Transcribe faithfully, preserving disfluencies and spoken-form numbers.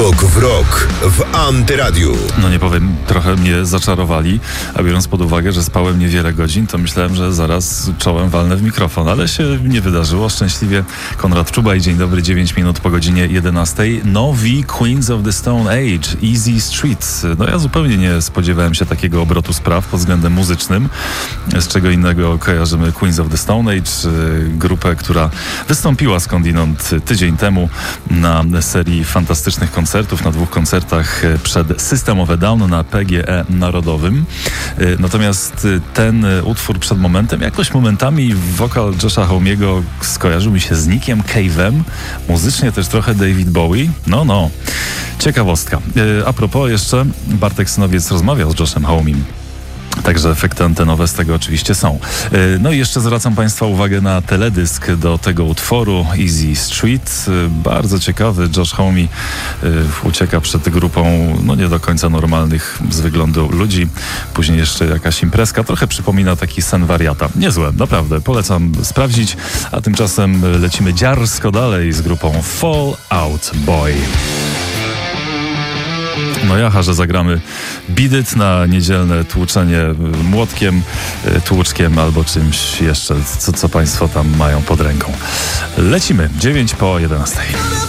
Rok w rok w Antyradiu. No nie powiem, trochę mnie zaczarowali, a biorąc pod uwagę, że spałem niewiele godzin, to myślałem, że zaraz czołem walnę w mikrofon, ale się nie wydarzyło. Szczęśliwie Konrad Czubaj, dzień dobry, dziewięć minut po godzinie jedenastej. Nowi Queens of the Stone Age, Easy Street. No ja zupełnie nie spodziewałem się takiego obrotu spraw pod względem muzycznym. Z czego innego kojarzymy Queens of the Stone Age, grupę, która wystąpiła skądinąd tydzień temu na serii fantastycznych koncertów, na dwóch koncertach przed System of a Down na P G E Narodowym. Natomiast ten utwór przed momentem, jakoś momentami wokal Josha Homego skojarzył mi się z Nickiem Cave'em, muzycznie też trochę David Bowie. No, no, ciekawostka. A propos jeszcze, Bartek Synowiec rozmawiał z Joshem Homem. Także efekty antenowe z tego oczywiście są. No i jeszcze zwracam Państwa uwagę na teledysk do tego utworu Easy Street. Bardzo ciekawy. Josh Homme ucieka przed grupą no nie do końca normalnych z wyglądu ludzi. Później jeszcze jakaś imprezka. Trochę przypomina taki sen wariata. Niezłe, naprawdę. Polecam sprawdzić. A tymczasem lecimy dziarsko dalej z grupą Fall Out Boy. No jaha, że zagramy Beat It na niedzielne tłuczenie młotkiem, tłuczkiem albo czymś jeszcze, co, co Państwo tam mają pod ręką. Lecimy, dziewięć po jedenastej.